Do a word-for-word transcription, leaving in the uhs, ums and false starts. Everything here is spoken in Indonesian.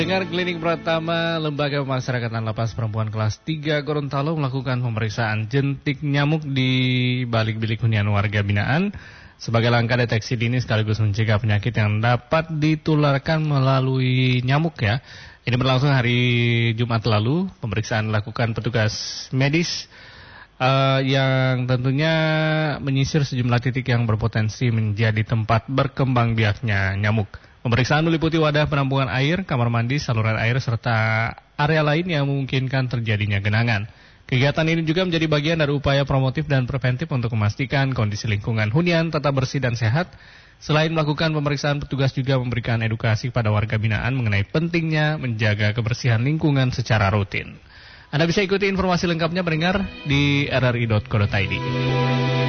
Dengar Klinik Pratama Lembaga Pemasyarakatan Lapas Perempuan kelas tiga Gorontalo melakukan pemeriksaan jentik nyamuk di balik bilik hunian warga binaan sebagai langkah deteksi dini sekaligus mencegah penyakit yang dapat ditularkan melalui nyamuk ya. Ini berlangsung hari Jumat lalu. Pemeriksaan dilakukan petugas medis uh, yang tentunya menyisir sejumlah titik yang berpotensi menjadi tempat berkembang biaknya nyamuk. Pemeriksaan meliputi wadah penampungan air, kamar mandi, saluran air, serta area lain yang memungkinkan terjadinya genangan. Kegiatan ini juga menjadi bagian dari upaya promotif dan preventif untuk memastikan kondisi lingkungan hunian tetap bersih dan sehat. Selain melakukan pemeriksaan, petugas juga memberikan edukasi pada warga binaan mengenai pentingnya menjaga kebersihan lingkungan secara rutin. Anda bisa ikuti informasi lengkapnya pendengar di r r i dot co dot i d.